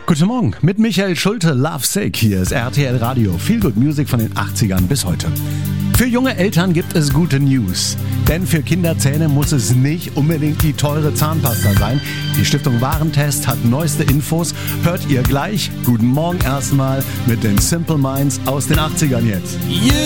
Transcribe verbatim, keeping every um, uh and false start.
Guten Morgen, mit Michael Schulte, Love Sick. Hier ist R T L Radio, Feel Good Music von den achtzigern bis heute. Für junge Eltern gibt es gute News, denn für Kinderzähne muss es nicht unbedingt die teure Zahnpasta sein. Die Stiftung Warentest hat neueste Infos, hört ihr gleich. Guten Morgen erstmal mit den Simple Minds aus den achtzigern jetzt. Yeah.